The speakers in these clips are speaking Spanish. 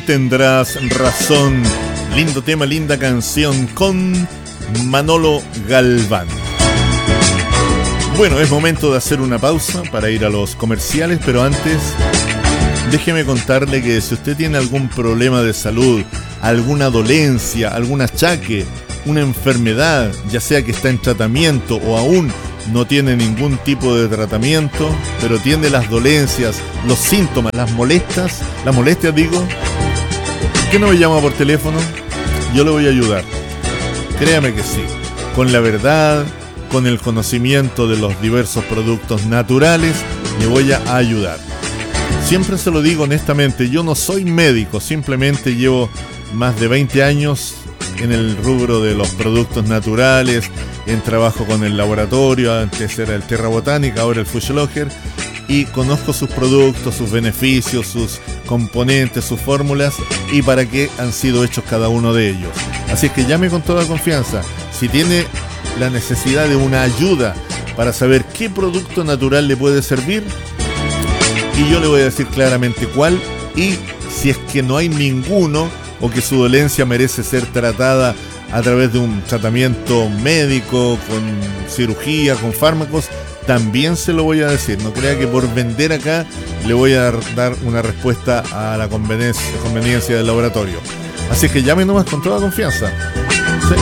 Tendrás razón. Lindo tema, linda canción con Manolo Galván. Bueno, es momento de hacer una pausa para ir a los comerciales, pero antes déjeme contarle que si usted tiene algún problema de salud, alguna dolencia, algún achaque, una enfermedad, ya sea que está en tratamiento o aún no tiene ningún tipo de tratamiento, pero tiene las dolencias, los síntomas, las molestias digo, ¿por qué no me llama por teléfono? Yo le voy a ayudar. Créame que sí, con la verdad, con el conocimiento de los diversos productos naturales, le voy a ayudar. Siempre se lo digo honestamente, yo no soy médico, simplemente llevo más de 20 años en el rubro de los productos naturales, en trabajo con el laboratorio, antes era el Terra Botánica, ahora el Fuchsloger, y conozco sus productos, sus beneficios, sus componentes, sus fórmulas y para qué han sido hechos cada uno de ellos. Así es que llame con toda confianza. Si tiene la necesidad de una ayuda para saber qué producto natural le puede servir, y yo le voy a decir claramente cuál, y si es que no hay ninguno o que su dolencia merece ser tratada a través de un tratamiento médico, con cirugía, con fármacos, también se lo voy a decir. No crea que por vender acá le voy a dar una respuesta a la conveniencia del laboratorio. Así que llame nomás con toda confianza. ¿Sí?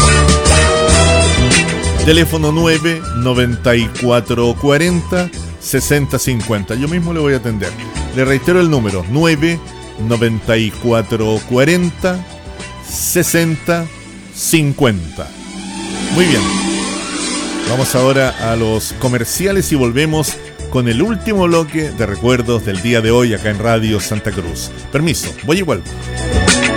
Teléfono 99440-6050. Yo mismo le voy a atender. Le reitero el número: 99440-6050. Muy bien. Vamos ahora a los comerciales y volvemos con el último bloque de recuerdos del día de hoy acá en Radio Santa Cruz. Permiso, voy y vuelvo.